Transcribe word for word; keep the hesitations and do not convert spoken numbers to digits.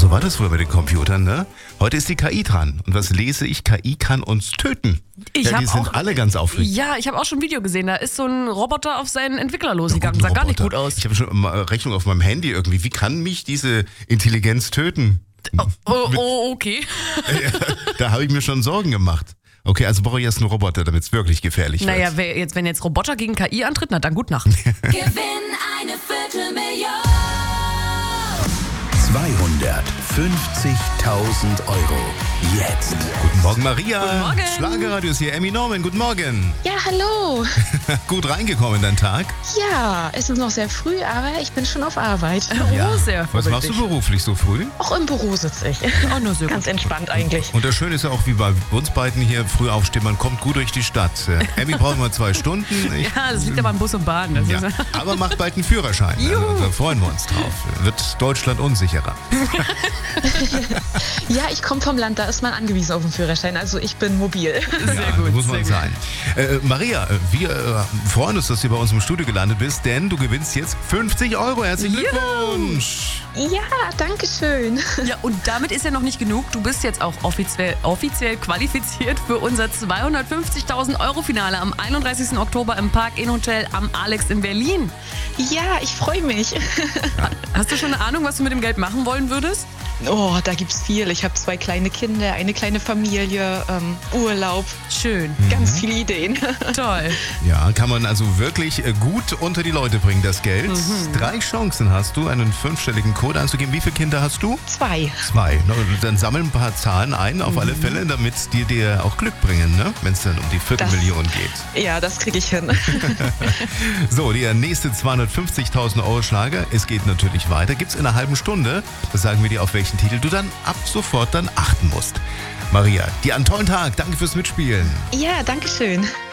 So war das früher bei den Computern, ne? Heute ist die K I dran. Und was lese ich? K I kann uns töten. Ich ja, die hab sind auch, alle ganz aufregend. Ja, ich habe auch schon ein Video gesehen. Da ist so ein Roboter auf seinen Entwickler Na losgegangen. gut, Sah gar nicht Roboter. gut aus. Ich habe schon eine Rechnung auf meinem Handy irgendwie. Wie kann mich diese Intelligenz töten? Oh, oh, oh okay. Ja, da habe ich mir schon Sorgen gemacht. Okay, also brauche ich erst einen Roboter, damit es wirklich gefährlich wird. Naja, wer jetzt, wenn jetzt Roboter gegen K I antritt, na dann gut Nacht. Gewinn eine Viertelmillion. zweihundertfünfzigtausend Euro. Jetzt. Guten Morgen, Maria. Guten Morgen. Schlagerradios hier, Emmy Norman. Guten Morgen. Ja, hallo. Gut reingekommen in deinen Tag? Ja, es ist noch sehr früh, aber ich bin schon auf Arbeit. Oh, sehr Was machst du beruflich so früh? Auch im Büro sitze ich. Oh, nur sehr Ganz gut. entspannt eigentlich. Und das Schöne ist ja auch, wie bei uns beiden hier, früh aufstehen, man kommt gut durch die Stadt. Äh, Emmy braucht mal zwei Stunden. Ich, Ja, das liegt aber an Bus und Bahn. Das ja, ist, aber macht bald einen Führerschein. Also, da freuen wir uns drauf. Wird Deutschland unsicherer. Ja, ich komme vom Land, da ist man angewiesen auf den Führerschein. Also ich bin mobil. sehr Ja, gut. muss man sehr sein. Äh, Maria, wir äh, freuen uns, dass du bei uns im Studio gelandet bist, denn du gewinnst jetzt fünfzig Euro. Herzlichen Juhu. Glückwunsch. Ja, danke schön. Gut. Ja, und damit ist ja noch nicht genug. Du bist jetzt auch offiziell, offiziell qualifiziert für unser zweihundertfünfzigtausend Euro Finale am einunddreißigsten Oktober im Park-In Hotel am Alex in Berlin. Ja, ich freue mich. Hast du schon eine Ahnung, was du mit dem Geld machen wollen würdest? Oh, da gibt's viel. Ich habe zwei kleine Kinder, eine kleine Familie, ähm, Urlaub, Schön. ganz viele Ideen. Toll. Ja, kann man also wirklich äh, gut unter die Leute bringen, das Geld. Drei Chancen hast du, einen fünfstelligen Code anzugeben. Wie viele Kinder hast du? Zwei. Zwei. Na, Dann sammeln ein paar Zahlen ein, auf alle Fälle, damit die dir auch Glück bringen, ne? Wenn es dann um die Viertelmillion geht. Ja, das kriege ich hin. So, der nächste zweihundertfünfzigtausend Euro Schlager. Es geht natürlich weiter. Gibt's in einer halben Stunde. Das sagen wir dir, auf welchen Titel du dann ab sofort dann achten musst. Maria, dir einen tollen Tag. Danke fürs Mitspielen. Ja, danke schön.